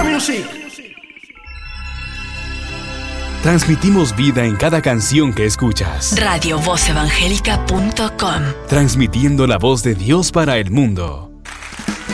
Music. Transmitimos vida en cada canción que escuchas. RadioVozEvangélica.com. Transmitiendo la voz de Dios para el mundo.